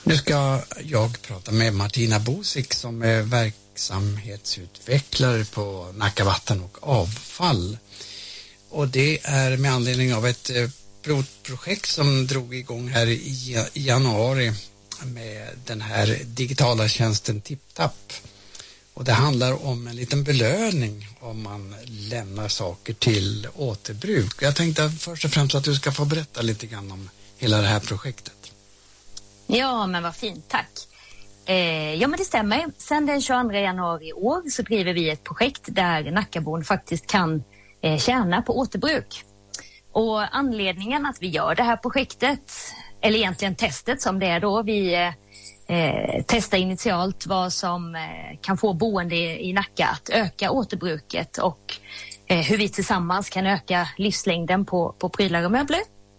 Nu ska jag prata med Martina Bosik som är verksamhetsutvecklare på Nacka Vatten och Avfall. Och det är med anledning av ett pilotprojekt som drog igång här i januari med den här digitala tjänsten TipTap. Och det handlar om en liten belöning om man lämnar saker till återbruk. Jag tänkte först och främst att du ska få berätta lite grann om hela det här projektet. Ja, men vad fint, tack. Ja, men det stämmer. Sen den 22 januari i år så driver vi ett projekt där Nackabon faktiskt kan tjäna på återbruk. Och anledningen att vi gör det här projektet, eller egentligen testet som det är då, vi testar initialt vad som kan få boende i Nacka att öka återbruket och hur vi tillsammans kan öka livslängden på prylar och möbler.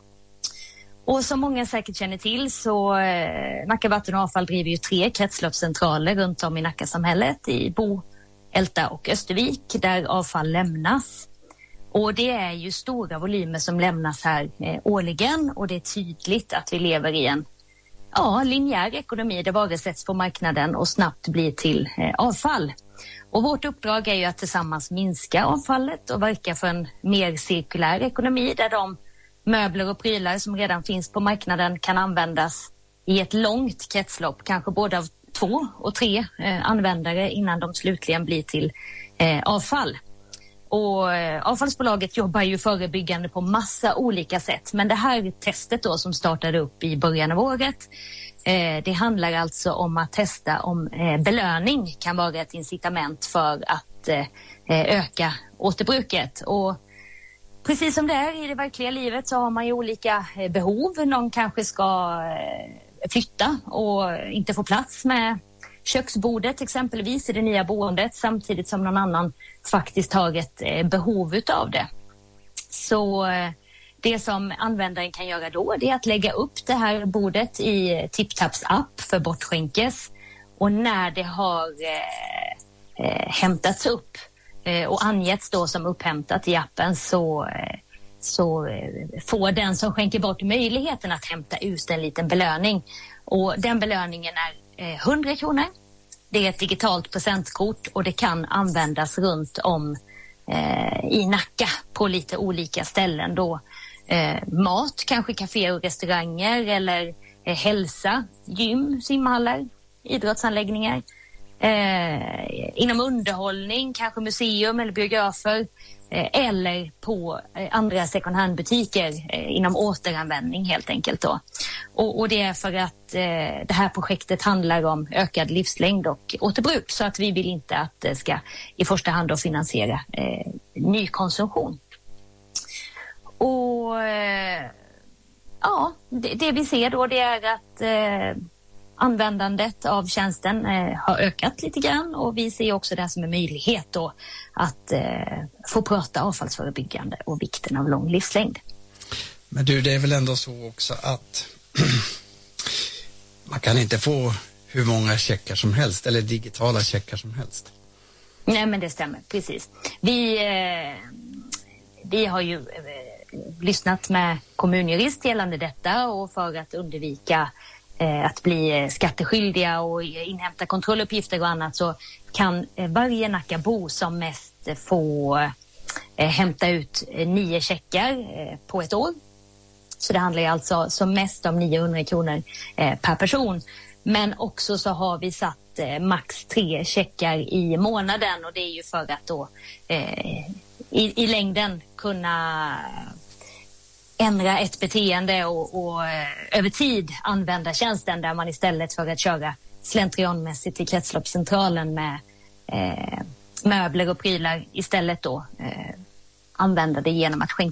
Och som många säkert känner till så Nacka Vatten och Avfall driver ju 3 kretsloppscentraler runt om i Nackasamhället i Bo, Älta och Östervik där avfall lämnas. Och det är ju stora volymer som lämnas här årligen och det är tydligt att vi lever i en linjär ekonomi där varor sätts på marknaden och snabbt blir till avfall. Och vårt uppdrag är ju att tillsammans minska avfallet och verka för en mer cirkulär ekonomi där de möbler och prylar som redan finns på marknaden kan användas i ett långt kretslopp, kanske både av 2 och 3 användare innan de slutligen blir till avfall. Och avfallsbolaget jobbar ju förebyggande på massa olika sätt. Men det här testet då som startade upp i början av året, det handlar alltså om att testa om belöning kan vara ett incitament för att öka återbruket. Och precis som det är i det verkliga livet så har man ju olika behov. Någon kanske ska flytta och inte få plats med köksbordet exempelvis i det nya boendet samtidigt som någon annan faktiskt har ett behov utav det. Så det som användaren kan göra då det är att lägga upp det här bordet i TipTaps app för bortskänkes och när det har hämtats upp och angetts då som upphämtat i appen så får den som skänker bort möjligheten att hämta ut en liten belöning. Och den belöningen är 100 kronor. Det är ett digitalt presentkort och det kan användas runt om i Nacka på lite olika ställen då. Mat, kanske kaféer och restauranger eller hälsa, gym, simhallar, idrottsanläggningar. Inom underhållning, kanske museum eller biografer eller på andra second hand-butiker inom återanvändning helt enkelt då. Och det är för att det här projektet handlar om ökad livslängd och återbruk så att vi vill inte att det ska i första hand då finansiera ny konsumtion. Och det vi ser då det är att användandet av tjänsten har ökat lite grann och vi ser också det som en möjlighet då att få prata avfallsförebyggande och vikten av lång livslängd. Men du, det är väl ändå så också att man kan inte få hur många checkar som helst eller digitala checkar som helst. Nej, men det stämmer, precis. Vi har ju lyssnat med kommunjurist gällande detta och för att undvika att bli skatteskyldiga och inhämta kontrolluppgifter och annat så kan varje Nackabo som mest få hämta ut 9 checkar på ett år. Så det handlar alltså som mest om 900 kronor per person. Men också så har vi satt max 3 checkar i månaden och det är ju för att då i längden kunna ändra ett beteende och över tid använda tjänsten där man istället för att köra slentrianmässigt till kretsloppscentralen med möbler och prylar istället då använda det genom att skänka